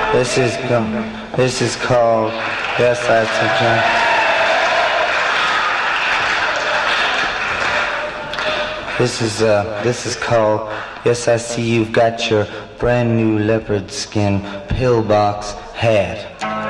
This is called, yes, I This is called, yes, I see you've got your brand new leopard skin pillbox hat.